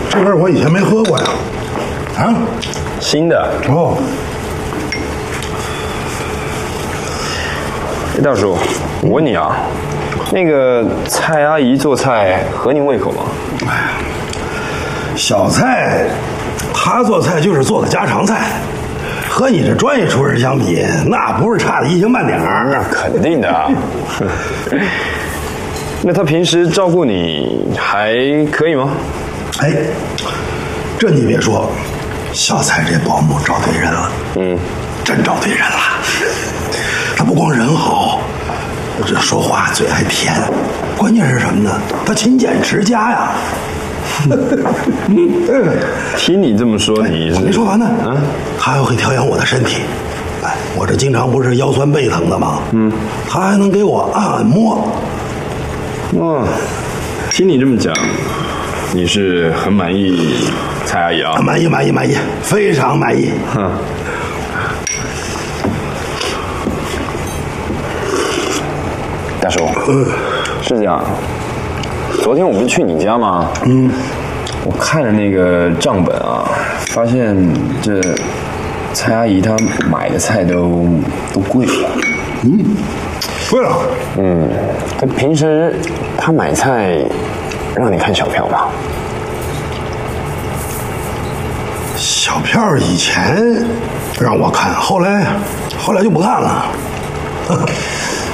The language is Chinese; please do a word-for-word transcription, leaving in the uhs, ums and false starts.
这味儿我以前没喝过呀。啊， 新的哦。 哎，大叔，我问你啊，那个蔡阿姨做菜合你胃口吗？ 哎呀，小蔡，她做菜就是做个家常菜，和你这专业厨师相比，那不是差的一星半点儿。 那肯定的啊。那她平时照顾你还可以吗？ 哎，这你别说，小蔡这保姆找对人了。嗯，真找对人了。他不光人好，这说话嘴还甜，关键是什么呢？他勤俭持家呀。 听你这么说，你是没说完呢。嗯，他还会调养我的身体。哎，我这经常不是腰酸背疼的吗？嗯，他还能给我按按摩。 哇，听你这么讲，你是很满意蔡阿姨啊？ 满意，满意，满意，非常满意。 哼。大叔，嗯，是这样。昨天我不是去你家吗？嗯，我看了那个账本啊，发现这蔡阿姨她买的菜都都贵了。 嗯，贵了。 嗯，她平时她买菜让你看小票吧？ 小票以前让我看，后来后来就不看了。